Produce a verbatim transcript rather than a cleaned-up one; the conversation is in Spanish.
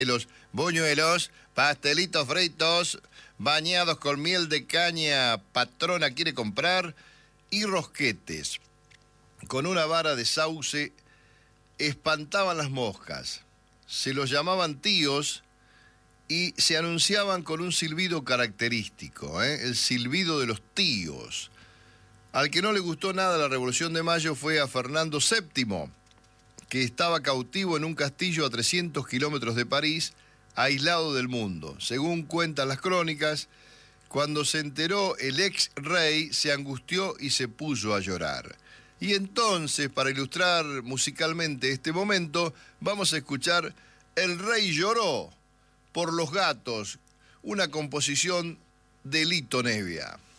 Los buñuelos, pastelitos fritos, bañados con miel de caña, patrona quiere comprar, y rosquetes. Con una vara de sauce espantaban las moscas. Se los llamaban tíos y se anunciaban con un silbido característico, ¿eh? El silbido de los tíos. Al que no le gustó nada la Revolución de Mayo fue a Fernando séptimo, que estaba cautivo en un castillo a trescientos kilómetros de París, aislado del mundo. Según cuentan las crónicas, cuando se enteró el ex rey se angustió y se puso a llorar. Y entonces, para ilustrar musicalmente este momento, vamos a escuchar El Rey Lloró por Los Gatos, una composición de Lito Nevia.